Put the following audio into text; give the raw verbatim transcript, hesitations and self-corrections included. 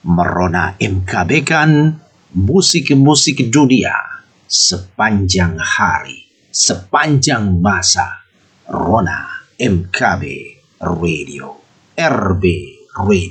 Merona M K B kan musik-musik dunia sepanjang hari, sepanjang masa. Rona M K B Radio, R B Radio.